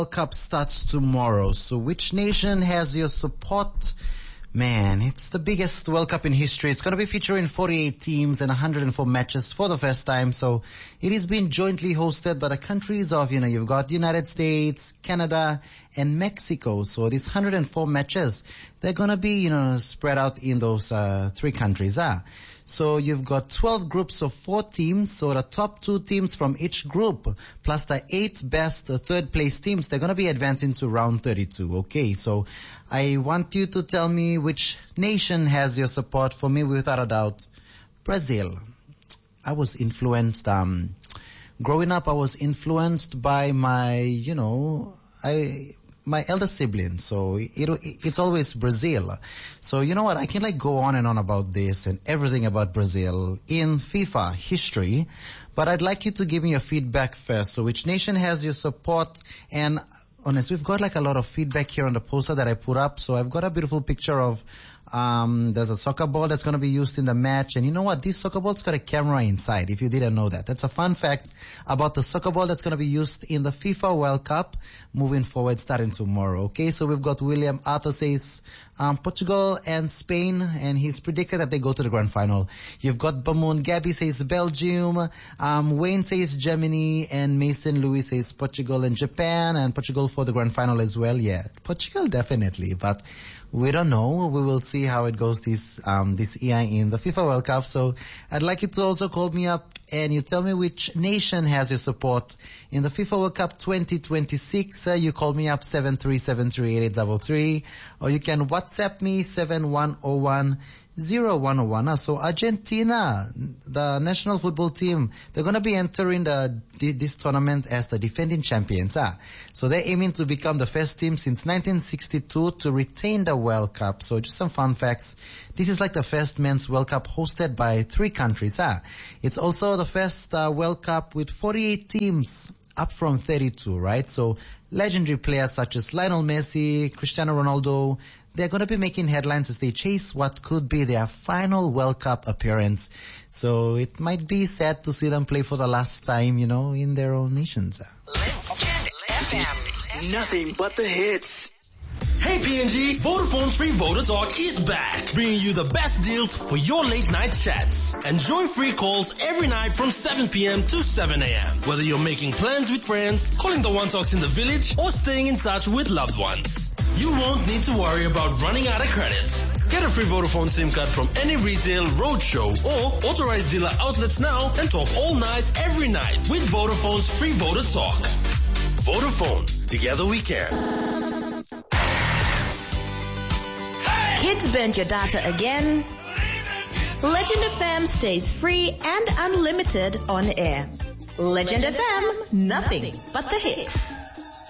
World Cup starts tomorrow. So which nation has your support? Man, it's the biggest World Cup in history. It's going to be featuring 48 teams and 104 matches for the first time. So it is being jointly hosted by the countries of, you've got the United States, Canada, and Mexico. So these 104 matches, they're going to be, spread out in those three countries. So you've got 12 groups of 4 teams. So the top 2 teams from each group, plus the 8 best third place teams, they're going to be advancing to round 32. Okay, so I want you to tell me which nation has your support. For me, without a doubt, Brazil. I was influenced, growing up, I was influenced by my, my elder sibling. So it's always Brazil. So you know what? I can go on and on about this and everything about Brazil in FIFA history, but I'd like you to give me your feedback first. So which nation has your support? And honest, we've got a lot of feedback here on the poster that I put up. So I've got a beautiful picture of there's a soccer ball that's going to be used in the match. And you know what? This soccer ball's got a camera inside, if you didn't know that. That's a fun fact about the soccer ball that's going to be used in the FIFA World Cup moving forward starting tomorrow. Okay, so we've got William Arthur says Portugal and Spain, and he's predicted that they go to the grand final. You've got Bamoon Gabby says Belgium, Wayne says Germany, and Mason Louis says Portugal and Japan, and Portugal for the grand final as well. Yeah, Portugal definitely, but we don't know. We will see how it goes this year in the FIFA World Cup. So I'd like you to also call me up and you tell me which nation has your support in the FIFA World Cup 2026. You call me up 737388833, or you can WhatsApp me 71010101. So Argentina, the national football team, they're going to be entering this tournament as the defending champions. So they're aiming to become the first team since 1962 to retain the World Cup. So just some fun facts. This is the first men's World Cup hosted by 3 countries. It's also the first World Cup with 48 teams, up from 32, right? So legendary players such as Lionel Messi, Cristiano Ronaldo, they're going to be making headlines as they chase what could be their final World Cup appearance. So it might be sad to see them play for the last time, in their own nations. Legend FM. Nothing but the hits. Hey PNG, Vodafone's Free Voda Talk is back, bringing you the best deals for your late night chats. Enjoy free calls every night from 7 p.m. to 7 a.m. Whether you're making plans with friends, calling the One Talks in the village, or staying in touch with loved ones, you won't need to worry about running out of credit. Get a free Vodafone SIM card from any retail, roadshow, or authorized dealer outlets now and talk all night, every night with Vodafone's Free Voda Talk. Vodafone, together we care. Kids burnt your data again? Legend FM stays free and unlimited on air. Legend FM, nothing but the hits.